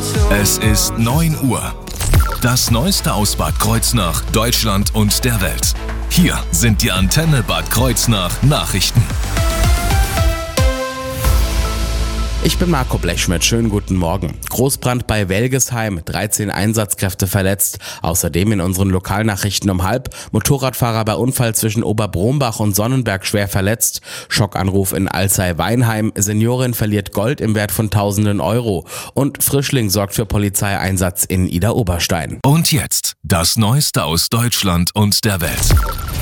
Es ist 9 Uhr. Das Neueste aus Bad Kreuznach, Deutschland und der Welt. Hier sind die Antenne Bad Kreuznach Nachrichten. Ich bin Marco Blechschmidt, schönen guten Morgen. Großbrand bei Welgesheim, 13 Einsatzkräfte verletzt. Außerdem in unseren Lokalnachrichten um 12:30, Motorradfahrer bei Unfall zwischen Oberbrombach und Sonnenberg schwer verletzt. Schockanruf in Alzey-Weinheim, Seniorin verliert Gold im Wert von Tausenden Euro. Und Frischling sorgt für Polizeieinsatz in Idar-Oberstein. Und jetzt das Neueste aus Deutschland und der Welt.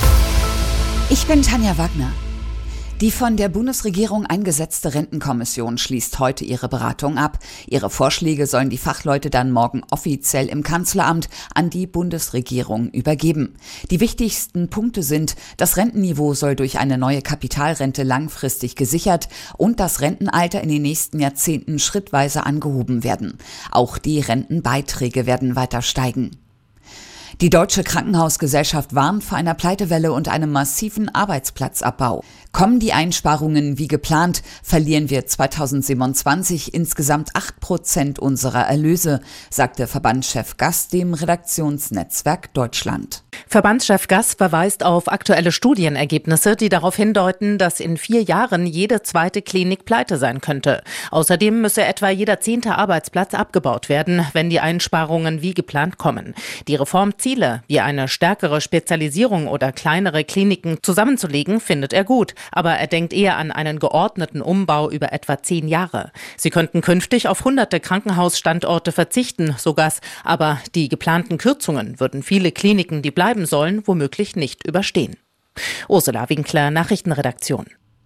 Ich bin Tanja Wagner. Die von der Bundesregierung eingesetzte Rentenkommission schließt heute ihre Beratung ab. Ihre Vorschläge sollen die Fachleute dann morgen offiziell im Kanzleramt an die Bundesregierung übergeben. Die wichtigsten Punkte sind, das Rentenniveau soll durch eine neue Kapitalrente langfristig gesichert und das Rentenalter in den nächsten Jahrzehnten schrittweise angehoben werden. Auch die Rentenbeiträge werden weiter steigen. Die Deutsche Krankenhausgesellschaft warnt vor einer Pleitewelle und einem massiven Arbeitsplatzabbau. Kommen die Einsparungen wie geplant, verlieren wir 2027 insgesamt 8% unserer Erlöse, sagte Verbandschef Gass dem Redaktionsnetzwerk Deutschland. Verbandschef Gass verweist auf aktuelle Studienergebnisse, die darauf hindeuten, dass in 4 Jahren jede zweite Klinik pleite sein könnte. Außerdem müsse etwa jeder 10. Arbeitsplatz abgebaut werden, wenn die Einsparungen wie geplant kommen. Die Reformziele, wie eine stärkere Spezialisierung oder kleinere Kliniken zusammenzulegen, findet er gut. Aber er denkt eher an einen geordneten Umbau über etwa 10 Jahre. Sie könnten künftig auf hunderte Krankenhausstandorte verzichten, so Gass. Aber die geplanten Kürzungen würden viele Kliniken, die bleiben sollen, womöglich nicht überstehen. Ursula Winkler, Nachrichtenredaktion.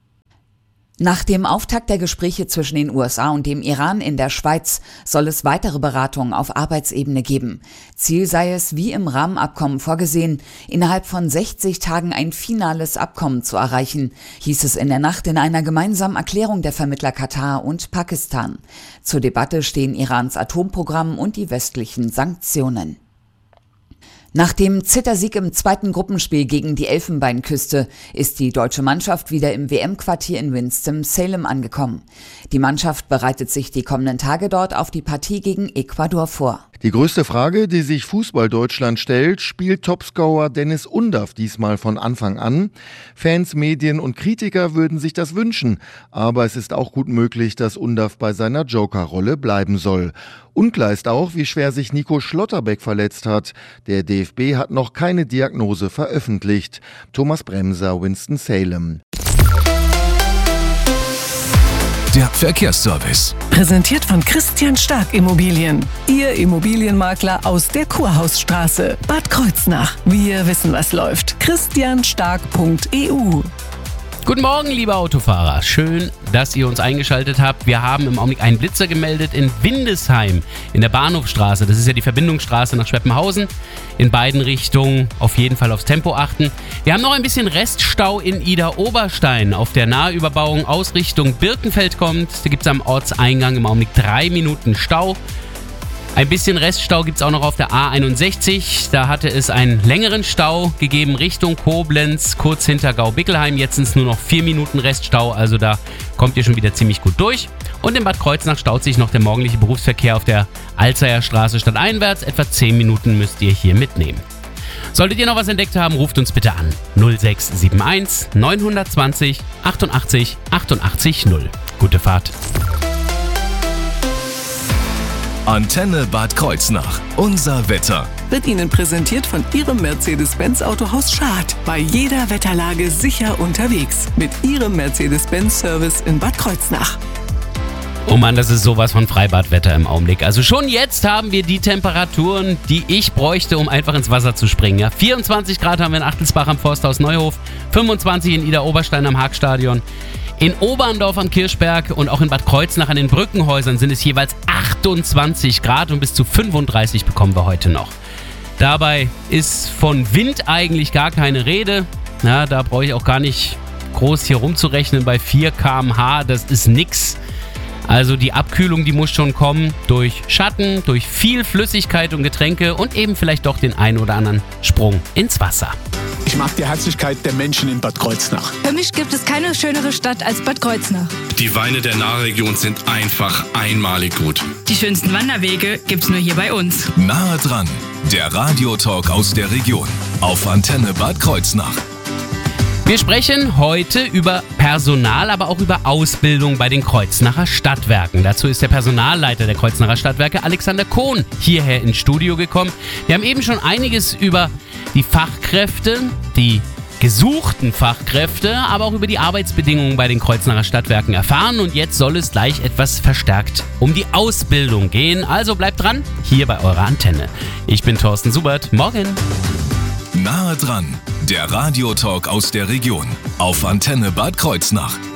Nach dem Auftakt der Gespräche zwischen den USA und dem Iran in der Schweiz soll es weitere Beratungen auf Arbeitsebene geben. Ziel sei es, wie im Rahmenabkommen vorgesehen, innerhalb von 60 Tagen ein finales Abkommen zu erreichen, hieß es in der Nacht in einer gemeinsamen Erklärung der Vermittler Katar und Pakistan. Zur Debatte stehen Irans Atomprogramm und die westlichen Sanktionen. Nach dem Zittersieg im zweiten Gruppenspiel gegen die Elfenbeinküste ist die deutsche Mannschaft wieder im WM-Quartier in Winston-Salem angekommen. Die Mannschaft bereitet sich die kommenden Tage dort auf die Partie gegen Ecuador vor. Die größte Frage, die sich Fußball-Deutschland stellt, spielt Topscorer Dennis Undaff diesmal von Anfang an? Fans, Medien und Kritiker würden sich das wünschen, aber es ist auch gut möglich, dass Undaff bei seiner Joker-Rolle bleiben soll. Unklar ist auch, wie schwer sich Nico Schlotterbeck verletzt hat. Der DFB hat noch keine Diagnose veröffentlicht. Thomas Bremser, Winston-Salem. Der Verkehrsservice. Präsentiert von Christian Stark Immobilien. Ihr Immobilienmakler aus der Kurhausstraße. Bad Kreuznach. Wir wissen, was läuft. christianstark.eu. Guten Morgen, liebe Autofahrer. Schön, dass ihr uns eingeschaltet habt. Wir haben im Augenblick einen Blitzer gemeldet in Windesheim in der Bahnhofstraße. Das ist ja die Verbindungsstraße nach Schweppenhausen. In beiden Richtungen auf jeden Fall aufs Tempo achten. Wir haben noch ein bisschen Reststau in Idar-Oberstein. Auf der Nahüberbauung aus Richtung Birkenfeld kommt. Da gibt es am Ortseingang im Augenblick 3 Minuten Stau. Ein bisschen Reststau gibt es auch noch auf der A61. Da hatte es einen längeren Stau gegeben Richtung Koblenz, kurz hinter Gau-Bickelheim. Jetzt sind es nur noch 4 Minuten Reststau, also da kommt ihr schon wieder ziemlich gut durch. Und in Bad Kreuznach staut sich noch der morgendliche Berufsverkehr auf der Alzeyer Straße stadteinwärts. Etwa 10 Minuten müsst ihr hier mitnehmen. Solltet ihr noch was entdeckt haben, ruft uns bitte an. 0671 920 88 88 0. Gute Fahrt. Antenne Bad Kreuznach. Unser Wetter. Wird Ihnen präsentiert von Ihrem Mercedes-Benz Autohaus Schad. Bei jeder Wetterlage sicher unterwegs. Mit Ihrem Mercedes-Benz-Service in Bad Kreuznach. Oh Mann, das ist sowas von Freibadwetter im Augenblick. Also schon jetzt haben wir die Temperaturen, die ich bräuchte, um einfach ins Wasser zu springen. Ja, 24 Grad haben wir in Achtelsbach am Forsthaus Neuhof, 25 in Idar-Oberstein am Haagstadion. In Oberndorf am Kirchberg und auch in Bad Kreuznach an den Brückenhäusern sind es jeweils 28 Grad und bis zu 35 bekommen wir heute noch. Dabei ist von Wind eigentlich gar keine Rede. Ja, da brauche ich auch gar nicht groß hier rumzurechnen bei 4 km/h, das ist nix. Also die Abkühlung, die muss schon kommen durch Schatten, durch viel Flüssigkeit und Getränke und eben vielleicht doch den ein oder anderen Sprung ins Wasser. Ich mag die Herzlichkeit der Menschen in Bad Kreuznach. Für mich gibt es keine schönere Stadt als Bad Kreuznach. Die Weine der Nahregion sind einfach einmalig gut. Die schönsten Wanderwege gibt's nur hier bei uns. Nahe dran, der Radiotalk aus der Region auf Antenne Bad Kreuznach. Wir sprechen heute über Personal, aber auch über Ausbildung bei den Kreuznacher Stadtwerken. Dazu ist der Personalleiter der Kreuznacher Stadtwerke, Alexander Kohn, hierher ins Studio gekommen. Wir haben eben schon einiges über die Fachkräfte, die gesuchten Fachkräfte, aber auch über die Arbeitsbedingungen bei den Kreuznacher Stadtwerken erfahren. Und jetzt soll es gleich etwas verstärkt um die Ausbildung gehen. Also bleibt dran, hier bei eurer Antenne. Ich bin Thorsten Subert. Morgen. Nahe dran, der Radiotalk aus der Region auf Antenne Bad Kreuznach.